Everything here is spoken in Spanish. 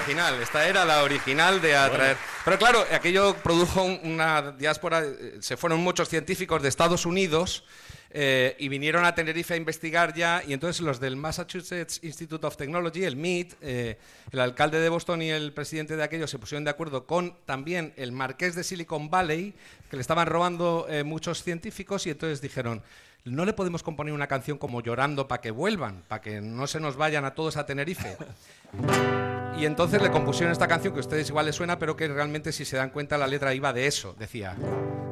original, esta era la original de atraer. Bueno. Pero claro, aquello produjo una diáspora, se fueron muchos científicos de Estados Unidos y vinieron a Tenerife a investigar ya, y entonces los del Massachusetts Institute of Technology, el MIT, el alcalde de Boston y el presidente de aquello se pusieron de acuerdo con también el marqués de Silicon Valley, que le estaban robando muchos científicos, y entonces dijeron: no le podemos componer una canción como Llorando para que vuelvan, para que no se nos vayan a todos a Tenerife. Y entonces le compusieron esta canción que a ustedes igual les suena, pero que realmente, si se dan cuenta, la letra iba de eso. Decía: